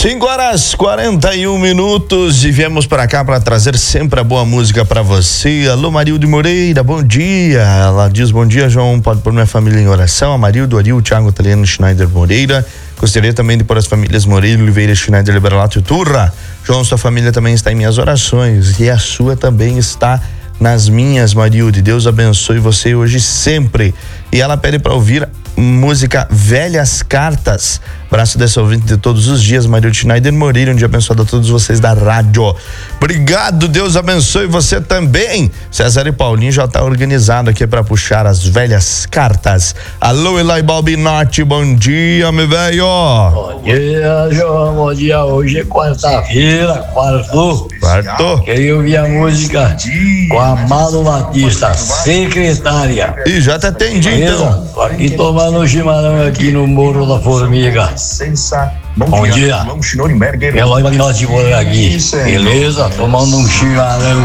5h41 e viemos para cá para trazer sempre a boa música para você. Alô, Marildo Moreira, bom dia. Ela diz: bom dia, João, pode pôr minha família em oração. A Marildo, Ariel, Thiago, Italiano, Schneider Moreira. Gostaria também de pôr as famílias Moreira, Oliveira, Schneider, Liberalato e Turra. João, sua família também está em minhas orações e a sua também está nas minhas, Marildo. Deus abençoe você hoje e sempre. E ela pede para ouvir música Velhas Cartas. Abraço dessa ouvinte de todos os dias, Marildo Schneider Moreira. Um dia abençoado a todos vocês da rádio. Obrigado, Deus abençoe você também. César e Paulinho já tá organizado aqui para puxar as velhas cartas. Alô, Eloy Balbinotti, bom dia, meu velho. Bom dia, João, bom dia. Hoje é quarta-feira, quarto. Queria ouvir a música com a Amado Batista, secretária. E já te atendi, então. Tô aqui tomando um chimarrão aqui no Morro da Formiga. Bom dia. Eloy Balbinotti por aqui. Beleza? Tomando um chimarrão.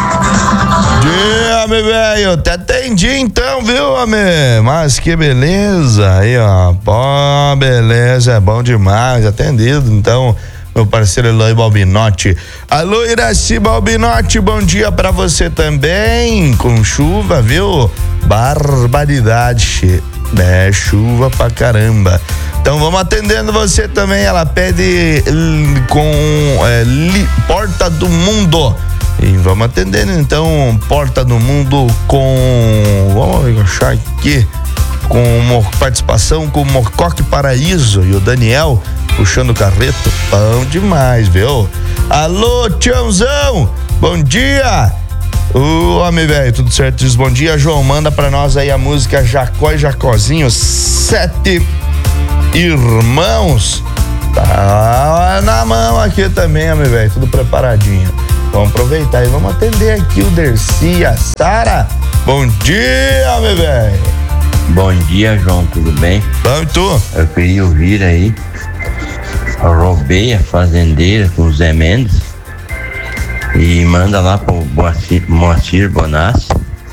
Dia, meu velho, te atendi então, viu, homem? Mas que beleza. Aí, ó, pô, beleza, é bom demais, atendido, então, meu parceiro Eloy Balbinotti. Alô, Iraci Balbinotti, bom dia pra você também, com chuva, viu? Barbaridade, né? Chuva pra caramba. Então vamos atendendo você também. Ela pede com Porta do Mundo. E vamos atendendo então Porta do Mundo com, vamos achar aqui, com uma participação com o Mocoque Paraíso e o Daniel puxando o carreto. Bom demais, viu? Alô, Tiãozão, bom dia. Ô, homem velho, tudo certo? Diz bom dia, João. Manda pra nós aí a música Jacó e Jacozinho, 7 irmãos. Tá na mão aqui também, homem velho, tudo preparadinho. Vamos aproveitar e vamos atender aqui o Dercy e a Sara. Bom dia, homem velho. Bom dia, João, tudo bem? Bom, e tu? Eu queria ouvir aí a Roubei, a Fazendeira, com o Zé Mendes. E manda lá pro Moacir Bonassi.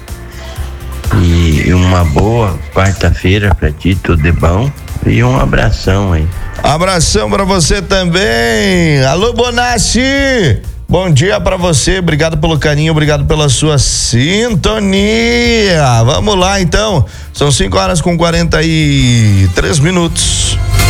E uma boa quarta-feira pra ti, tudo de bom. E um abração aí. Abração pra você também. Alô, Bonassi. Bom dia pra você, obrigado pelo carinho, obrigado pela sua sintonia. Vamos lá então, são 5h43.